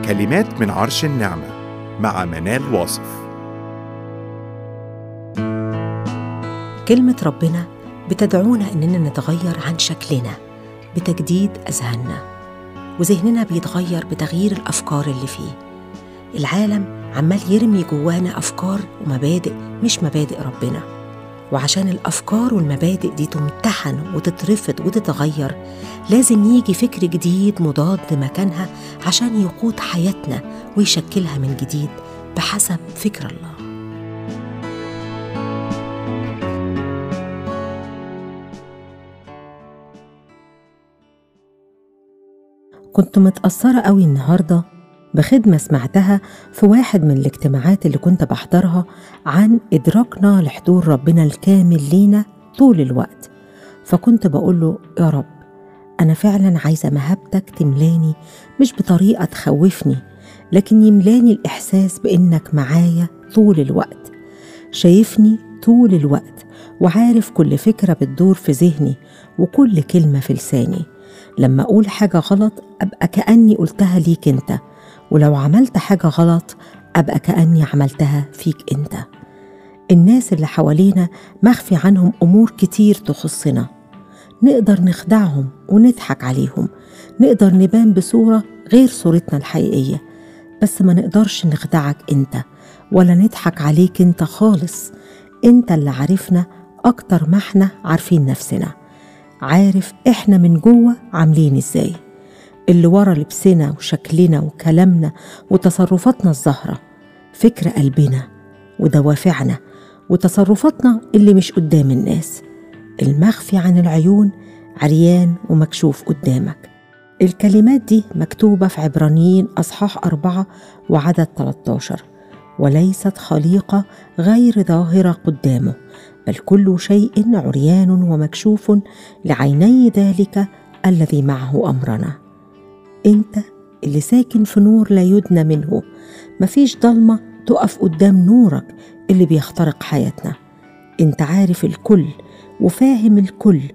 كلمات من عرش النعمة مع منال واصف. كلمة ربنا بتدعونا إننا نتغير عن شكلنا بتجديد أذهاننا، وذهننا بيتغير بتغيير الأفكار اللي فيه. العالم عمال يرمي جوانا أفكار ومبادئ مش مبادئ ربنا، وعشان الأفكار والمبادئ دي تمتحن وتترفض وتتغير لازم يجي فكر جديد مضاد مكانها عشان يقود حياتنا ويشكلها من جديد بحسب فكر الله. كنت متأثرة قوي النهاردة بخدمة سمعتها في واحد من الاجتماعات اللي كنت بحضرها عن إدراكنا لحضور ربنا الكامل لينا طول الوقت. فكنت بقوله يا رب، أنا فعلا عايزة مهابتك تملاني، مش بطريقة تخوفني، لكن يملاني الإحساس بإنك معايا طول الوقت، شايفني طول الوقت، وعارف كل فكرة بتدور في ذهني وكل كلمة في لساني. لما أقول حاجة غلط أبقى كأني قلتها ليك أنت، ولو عملت حاجة غلط أبقى كأني عملتها فيك أنت. الناس اللي حوالينا مخفي عنهم أمور كتير تخصنا، نقدر نخدعهم ونضحك عليهم، نقدر نبان بصورة غير صورتنا الحقيقية، بس ما نقدرش نخدعك أنت ولا نضحك عليك أنت خالص. أنت اللي عارفنا أكتر ما احنا عارفين نفسنا، عارف احنا من جوه عاملين ازاي، اللي ورا لبسنا وشكلنا وكلامنا وتصرفاتنا الظاهرة، فكر قلبنا ودوافعنا وتصرفاتنا اللي مش قدام الناس، المخفي عن العيون عريان ومكشوف قدامك. الكلمات دي مكتوبة في عبرانيين أصحاح 4 وعدد 13: وليست خليقة غير ظاهرة قدامه، بل كل شيء عريان ومكشوف لعيني ذلك الذي معه أمرنا. أنت اللي ساكن في نور لا يدنى منه، مفيش ضلمة تقف قدام نورك اللي بيخترق حياتنا. أنت عارف الكل وفاهم الكل